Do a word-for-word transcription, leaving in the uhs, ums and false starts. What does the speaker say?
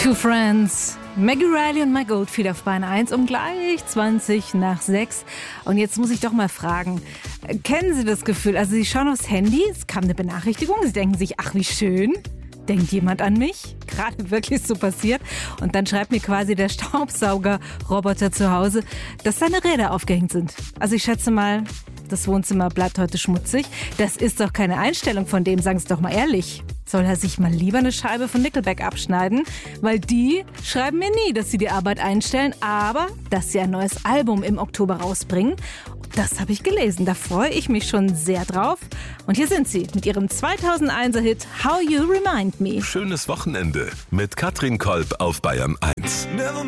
Two Friends, Maggie Riley und Mike Oldfield auf Bayern eins um gleich zwanzig nach sechs. Und jetzt muss ich doch mal fragen, kennen Sie das Gefühl, also Sie schauen aufs Handy, es kam eine Benachrichtigung, Sie denken sich, ach wie schön, denkt jemand an mich? Gerade wirklich so passiert. Und dann schreibt mir quasi der Staubsauger-Roboter zu Hause, dass seine Räder aufgehängt sind. Also ich schätze mal, das Wohnzimmer bleibt heute schmutzig. Das ist doch keine Einstellung von dem, sagen Sie doch mal ehrlich. Soll er sich mal lieber eine Scheibe von Nickelback abschneiden? Weil die schreiben mir nie, dass sie die Arbeit einstellen, aber dass sie ein neues Album im Oktober rausbringen. Das habe ich gelesen. Da freue ich mich schon sehr drauf. Und hier sind sie mit ihrem zweitausendeiner Hit How You Remind Me. Schönes Wochenende mit Katrin Kolb auf Bayern eins.